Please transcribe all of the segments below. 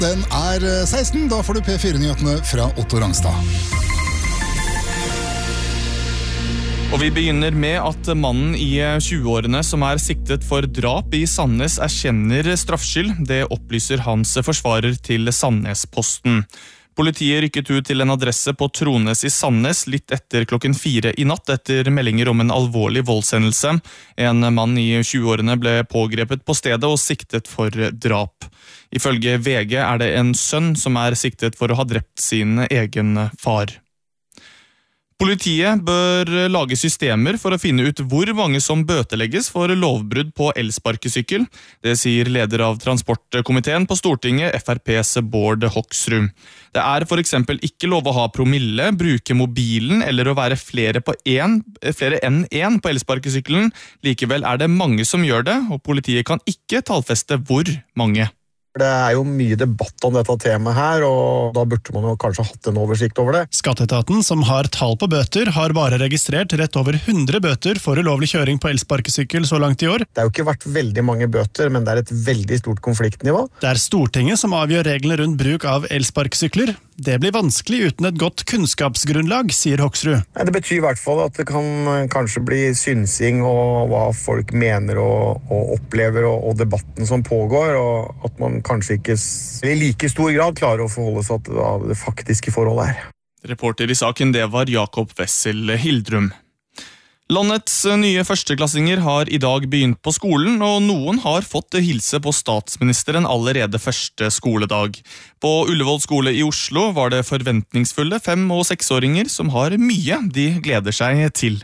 Den 16, da får du P4-nyhetene fra Otto Rangstad. Og vi begynner med at mannen i 20-årene som siktet for drap i Sandnes erkjenner straffskyld. Det opplyser hans forsvarer til Sandnesposten. Politiet rykket ut til en adresse på Trones i Sandnes litt etter 4:00 i natt etter meldinger om en alvorlig voldshendelse. En mann i 20-årene ble pågrepet på stedet og siktet for drap. Ifølge VG det en sønn som siktet for å ha drept sin egen far. Politiet bør lage systemer for å finne ut hvor mange som bøtelegges for lovbrudd på elsparkesykkel. Det sier leder av transportkomiteen på Stortinget, FrPs Bård Hoksrud. Det for eksempel ikke lov å ha promille, bruke mobilen eller å være flere enn en på elsparkesykkelen. Likevel det mange som gjør det, og politiet kan ikke tallfeste hvor mange. Det jo mye debatt om dette temaet her, og da burde man jo kanskje hatt en oversikt over det. Skatteetaten, som har tall på bøter, har bare registrert rett over 100 bøter for ulovlig kjøring på elsparkesykkel så langt i år. Det jo ikke vært veldig mange bøter, men det et veldig stort konfliktnivå. Det Stortinget som avgjør reglene rundt bruk av elsparkesykler. Det blir vanskelig uten et godt kunnskapsgrunnlag, sier Hoksrud. Det betyr I hvert fall at det kan kanskje bli synsing og hva folk mener og opplever og debatten som pågår, og at man kanskje ikke I like stor grad klarer å forholde seg til det faktiske forholdet her. Reporter I saken, det var Jakob Wessel Hildrum. Landets nye førsteklassinger har I dag begynt på skolen, og noen har fått hilse på statsministeren allerede første skoledag. På Ullevål skole I Oslo var det forventningsfulle 5- og 6-åringer som har mye de gleder seg til.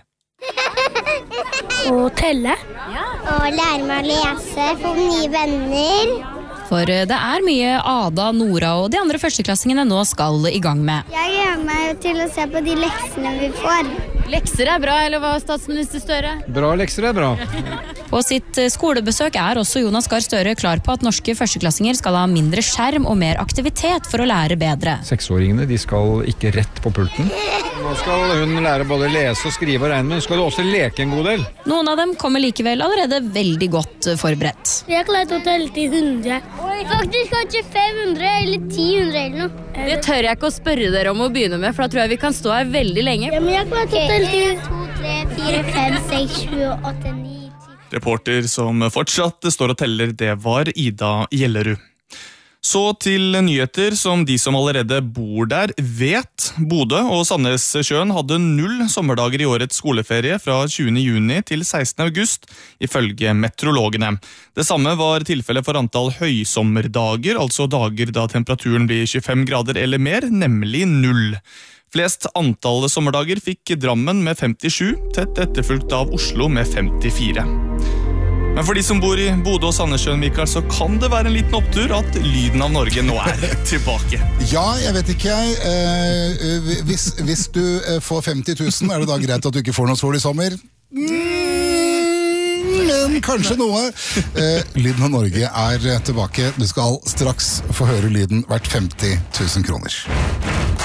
Å telle. Og lære meg å lese, få nye venner. For det mye Ada, Nora og de andre førsteklassingene nå skal I gang med. Jeg gleder meg til å se på de leksene vi får. Lekser bra, eller hva, statsminister Støre? Bra lekser bra. På sitt skolebesøk også Jonas Gahr Støre klar på at norske førsteklassinger skal ha mindre skjerm og mer aktivitet for å lære bedre. 6-åringene, de skal ikke rett på pulten. Nå skal hun lære både lese og skrive og regne, men hun skal også leke en god del. Noen av dem kommer likevel allerede veldig godt forberedt. Jeg klarte å telle til 100. Faktisk kanskje 500 eller 1000 eller noe. Det tør jeg ikke å spørre dere om å begynne med, for da tror jeg vi kan stå her veldig lenge. Ja, men jeg klarte å telle til 1, 2, 3, 4, 5, 6, 7, 8, 9, 10. Reporter som fortsatt står og teller, det var Ida Gjellerud. Så til nyheter som de som allerede bor der vet. Bodø og Sandnessjøen hadde 0 sommerdager I årets skoleferie fra 20. juni til 16. august, ifølge meteorologene. Det samme var tilfellet for antall høysommerdager, altså dager da temperaturen blir 25 grader eller mer, nemlig 0. Flest antall sommerdager fikk Drammen med 57, tett etterfulgt av Oslo med 54. Men for de som bor I Bodø og Sandnessjøen, Mikael, så kan det være en liten opptur at lyden av Norge nå tilbake. Ja, jeg vet ikke jeg. Hvis du får 50 000, det da greit at du ikke får noe sol I sommer? Men kanskje noe. Lyden av Norge tilbake. Du skal straks få høre lyden verdt 50 000 kroner.